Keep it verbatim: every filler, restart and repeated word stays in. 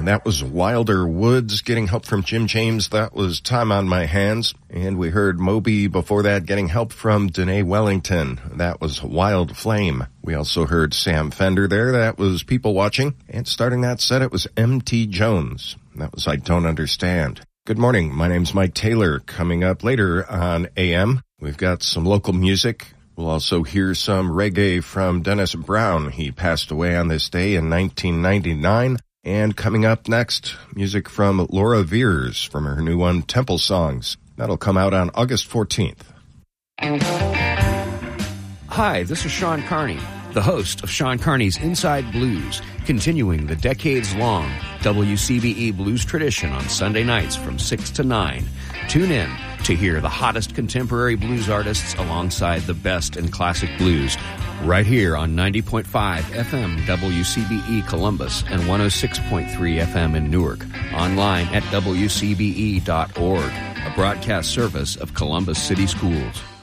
And that was Wilder Woods getting help from Jim James. That was Time on My Hands. And we heard Moby before that getting help from Danae Wellington. That was Wild Flame. We also heard Sam Fender there. That was People Watching. And starting that set, it was M T Jones. That was I Don't Understand. Good morning. My name's Mike Taylor. Coming up later on A M, we've got some local music. We'll also hear some reggae from Dennis Brown. He passed away on this day in nineteen ninety-nine. And coming up next, music from Laura Veers from her new one, Temple Songs. That'll come out on August fourteenth. Hi, this is Sean Carney, the host of Sean Carney's Inside Blues, continuing the decades-long W C B E blues tradition on Sunday nights from six to nine. Tune in to hear the hottest contemporary blues artists alongside the best in classic blues, right here on ninety point five F M W C B E Columbus and one oh six point three F M in Newark. Online at W C B E dot org, a broadcast service of Columbus City Schools.